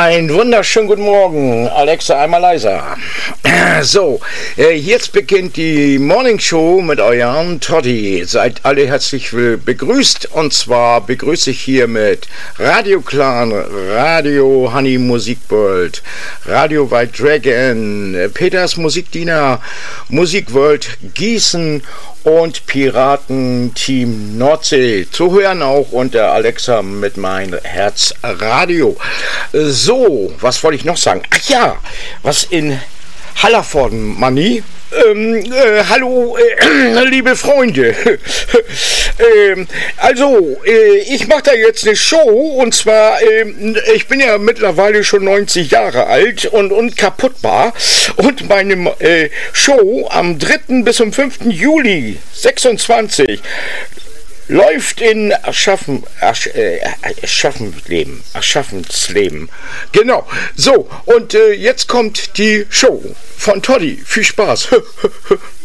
Einen wunderschönen guten Morgen, Alexa, einmal leiser. So, jetzt beginnt die Morning Show mit eurem Toddy. Seid alle herzlich begrüßt, und zwar begrüße ich hier mit Radio Clan, Radio Honey Musikworld, Radio White Dragon, Peters Musikdiener, Musikworld Gießen und Piraten-Team Nordsee. Zu hören auch unter Alexa mit mein Herzradio. So, was wollte ich noch sagen? Ach ja, was in Hallervorden, Manni? Hallo, liebe Freunde. Ich mache da jetzt eine Show, und zwar, ich bin ja mittlerweile schon 90 Jahre alt und kaputtbar, und meine Show am 3. bis zum 5. Juli 26 läuft in Aschaffensleben. Genau. So, und jetzt kommt die Show von Toddy. Viel Spaß.